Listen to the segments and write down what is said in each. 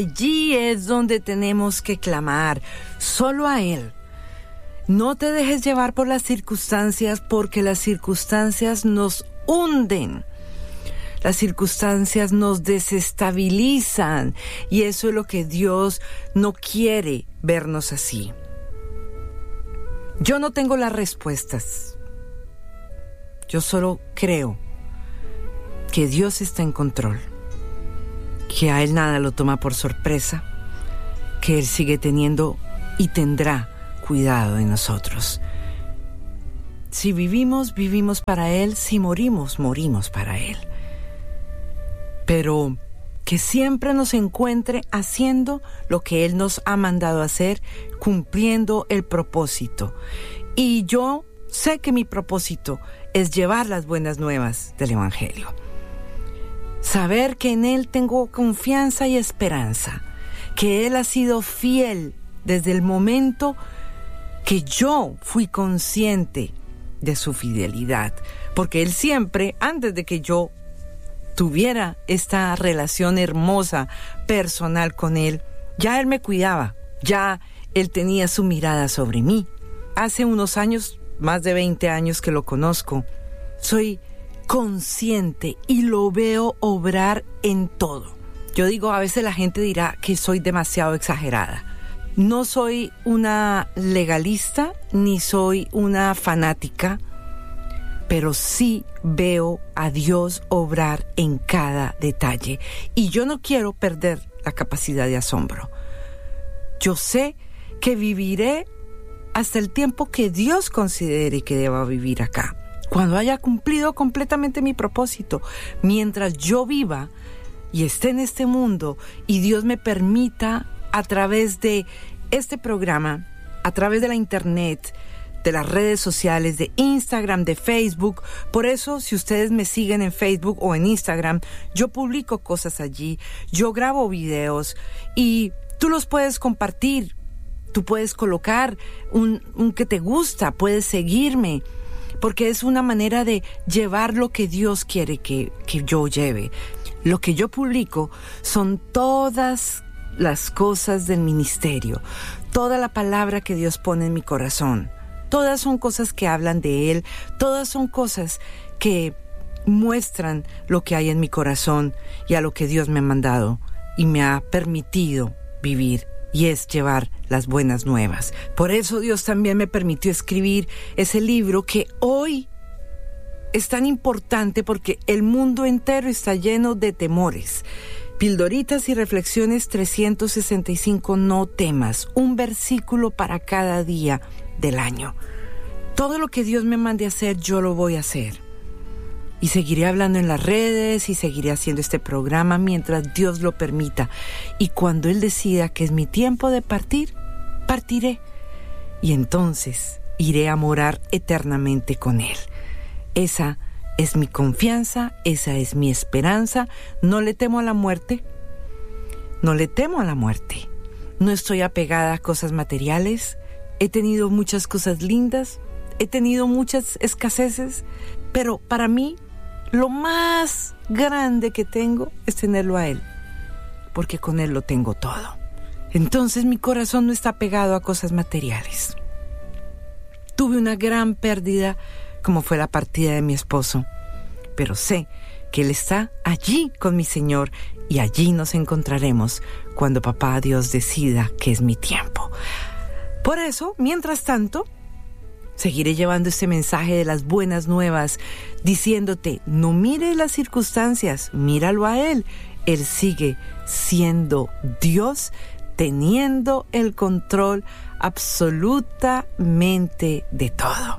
Allí es donde tenemos que clamar, solo a Él. No te dejes llevar por las circunstancias, porque las circunstancias nos hunden. Las circunstancias nos desestabilizan y eso es lo que Dios no quiere vernos así. Yo no tengo las respuestas. Yo solo creo que Dios está en control, que a Él nada lo toma por sorpresa, que Él sigue teniendo y tendrá cuidado de nosotros. Si vivimos, vivimos para Él. Si morimos, morimos para Él. Pero que siempre nos encuentre haciendo lo que Él nos ha mandado hacer, cumpliendo el propósito. Y yo sé que mi propósito es llevar las buenas nuevas del Evangelio. Saber que en Él tengo confianza y esperanza, que Él ha sido fiel desde el momento que yo fui consciente de su fidelidad, porque Él siempre, antes de que yo tuviera esta relación hermosa, personal con Él, ya Él me cuidaba, ya Él tenía su mirada sobre mí. Hace unos años, más de 20 años que lo conozco, soy consciente y lo veo obrar en todo. Yo digo, a veces la gente dirá que soy demasiado exagerada. No soy una legalista, ni soy una fanática, pero sí veo a Dios obrar en cada detalle. Y yo no quiero perder la capacidad de asombro. Yo sé que viviré hasta el tiempo que Dios considere que deba vivir acá. Cuando haya cumplido completamente mi propósito, mientras yo viva y esté en este mundo y Dios me permita a través de este programa, a través de la internet, de las redes sociales, de Instagram, de Facebook. Por eso, si ustedes me siguen en Facebook o en Instagram, yo publico cosas allí, yo grabo videos y tú los puedes compartir. Tú puedes colocar un que te gusta, puedes seguirme, porque es una manera de llevar lo que Dios quiere que yo lleve. Lo que yo publico son todas las cosas del ministerio, toda la palabra que Dios pone en mi corazón. Todas son cosas que hablan de Él, todas son cosas que muestran lo que hay en mi corazón y a lo que Dios me ha mandado y me ha permitido vivir, y es llevar las buenas nuevas. Por eso Dios también me permitió escribir ese libro que hoy es tan importante, porque el mundo entero está lleno de temores. Pildoritas y reflexiones 365, no temas, un versículo para cada día del año. Todo lo que Dios me mande a hacer, yo lo voy a hacer. Y seguiré hablando en las redes y seguiré haciendo este programa mientras Dios lo permita. Y cuando Él decida que es mi tiempo de partir, partiré. Y entonces iré a morar eternamente con Él. Esa es mi confianza, esa es mi esperanza. No le temo a la muerte. No le temo a la muerte. No estoy apegada a cosas materiales. He tenido muchas cosas lindas. He tenido muchas escaseces. Pero para mí, lo más grande que tengo es tenerlo a Él, porque con Él lo tengo todo. Entonces mi corazón no está pegado a cosas materiales. Tuve una gran pérdida, como fue la partida de mi esposo, pero sé que Él está allí con mi Señor y allí nos encontraremos cuando Papá Dios decida que es mi tiempo. Por eso, mientras tanto, seguiré llevando este mensaje de las buenas nuevas, diciéndote, no mires las circunstancias, míralo a Él. Él sigue siendo Dios, teniendo el control absolutamente de todo.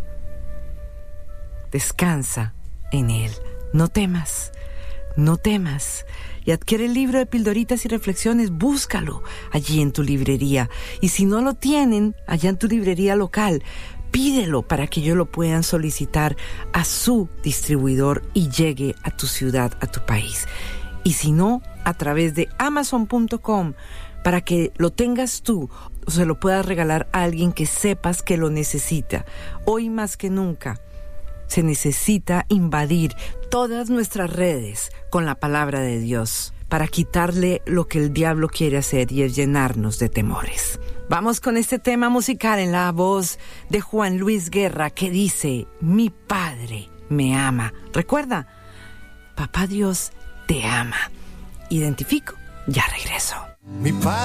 Descansa en Él, no temas, no temas. Y adquiere el libro de Pildoritas y Reflexiones, búscalo allí en tu librería. Y si no lo tienen allá en tu librería local, pídelo para que ellos lo puedan solicitar a su distribuidor y llegue a tu ciudad, a tu país. Y si no, a través de Amazon.com, para que lo tengas tú o se lo puedas regalar a alguien que sepas que lo necesita. Hoy más que nunca se necesita invadir todas nuestras redes con la palabra de Dios, para quitarle lo que el diablo quiere hacer, y es llenarnos de temores. Vamos con este tema musical en la voz de Juan Luis Guerra, que dice: mi Padre me ama. Recuerda, Papá Dios te ama. Identifico, ya regreso. Mi padre